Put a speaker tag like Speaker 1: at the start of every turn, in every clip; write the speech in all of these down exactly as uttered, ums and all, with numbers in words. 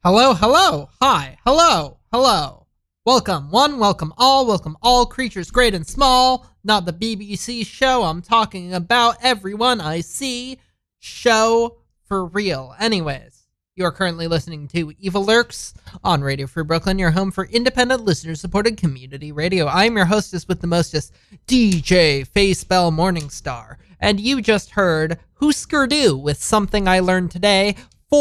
Speaker 1: Hello, hello, hi, hello, hello. Welcome, one, welcome all, welcome all creatures great and small. Not the B B C show, I'm talking about everyone I see. Show for real. Anyways, you are currently listening to Evil Lurks on Radio Free Brooklyn, your home for independent, listener-supported community radio. I'm your hostess with the mostest, D J Facebell Morningstar. And you just heard Husker Du with Something I Learned Today,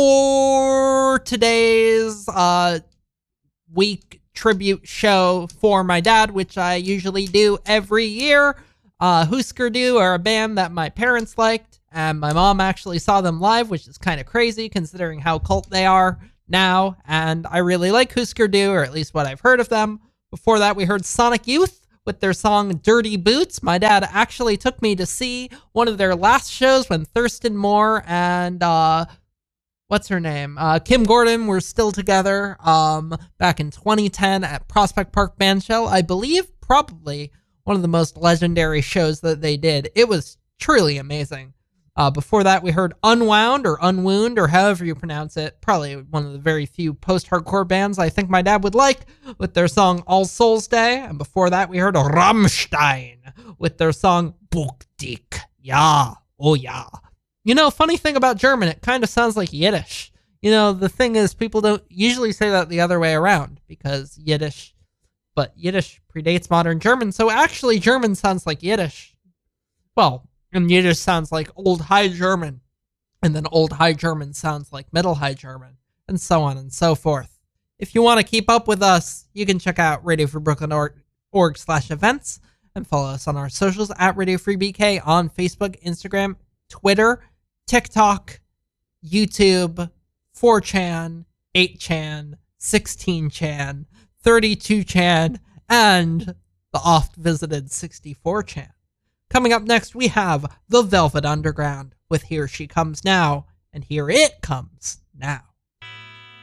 Speaker 1: for today's uh, week tribute show for my dad, which I usually do every year. Uh, Husker Du are a band that my parents liked, and my mom actually saw them live, which is kind of crazy considering how cult they are now, and I really like Husker Du, or at least what I've heard of them. Before that, we heard Sonic Youth with their song Dirty Boots. My dad actually took me to see one of their last shows when Thurston Moore and uh, what's her name? Uh, Kim Gordon were still together um, back in twenty ten at Prospect Park Bandshell. I believe probably one of the most legendary shows that they did. It was truly amazing. Uh, before that, we heard Unwound or Unwound or however you pronounce it. Probably one of the very few post-hardcore bands I think my dad would like with their song All Souls Day. And before that, we heard Rammstein with their song Buch dich. Ja, oh ja. You know, funny thing about German, it kind of sounds like Yiddish. You know, the thing is, people don't usually say that the other way around, because Yiddish, but Yiddish predates modern German, so actually German sounds like Yiddish. Well, and Yiddish sounds like Old High German, and then Old High German sounds like Middle High German, and so on and so forth. If you want to keep up with us, you can check out radio free brooklyn dot org slash events, and follow us on our socials at Radio Free B K on Facebook, Instagram, Twitter, TikTok, YouTube, four chan, eight chan, sixteen chan, thirty-two chan, and the oft-visited sixty-four chan. Coming up next, we have The Velvet Underground with Here She Comes Now, and Here It Comes Now.